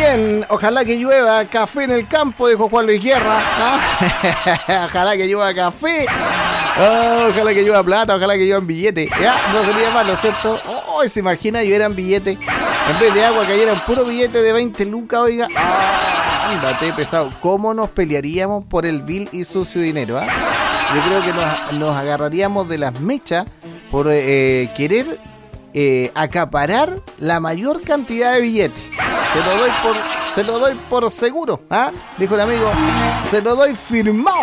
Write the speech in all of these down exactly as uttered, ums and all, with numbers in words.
Bien, ojalá que llueva café en el campo, dijo Juan Luis Guerra. ¿Ah? Ojalá que llueva café. Oh, ojalá que llueva plata, ojalá que llueva billete. Ya, no sería malo, ¿cierto? Oh, se imagina llovieran billetes. En vez de agua cayeran puro billete de veinte lucas, oiga. Ah, ándate pesado. ¿Cómo nos pelearíamos por el vil y sucio dinero? ¿Ah? Yo creo que nos, nos agarraríamos de las mechas por eh, querer eh, acaparar la mayor cantidad de billetes. Se lo doy por, se lo doy por seguro, ¿ah? Dijo el amigo, se lo doy firmado,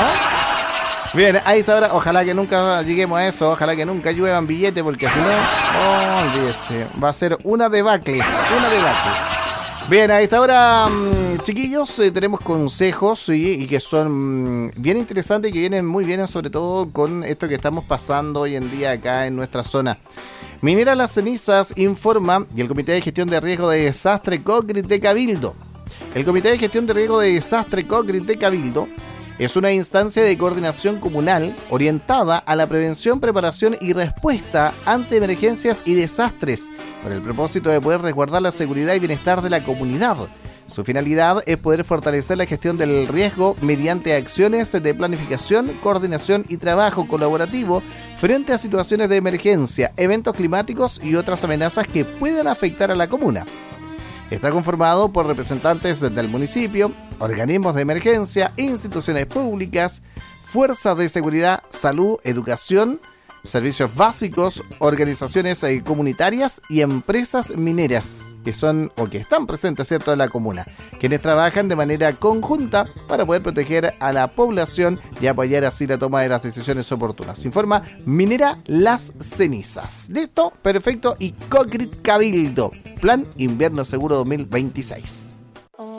¿ah? Bien, ahí está ahora. Ojalá que nunca lleguemos a eso. Ojalá que nunca lluevan billetes, porque si no, oh, olvídese, va a ser una debacle, una debacle. Bien, a esta hora, mmm, chiquillos, eh, tenemos consejos, ¿sí? Y que son mmm, bien interesantes y que vienen muy bien, sobre todo con esto que estamos pasando hoy en día acá en nuestra zona. Minera Las Cenizas informa, y el Comité de Gestión de Riesgo de Desastre COGRID de Cabildo. El Comité de Gestión de Riesgo de Desastre COGRID de Cabildo es una instancia de coordinación comunal orientada a la prevención, preparación y respuesta ante emergencias y desastres, con el propósito de poder resguardar la seguridad y bienestar de la comunidad. Su finalidad es poder fortalecer la gestión del riesgo mediante acciones de planificación, coordinación y trabajo colaborativo frente a situaciones de emergencia, eventos climáticos y otras amenazas que puedan afectar a la comuna. Está conformado por representantes del municipio, organismos de emergencia, instituciones públicas, fuerzas de seguridad, salud, educación, servicios básicos, organizaciones eh, comunitarias y empresas mineras que son o que están presentes, ¿cierto?, en la comuna, quienes trabajan de manera conjunta para poder proteger a la población y apoyar así la toma de las decisiones oportunas. Informa Minera Las Cenizas. Listo, perfecto. Y COGRID Cabildo, Plan Invierno Seguro dos mil veintiséis.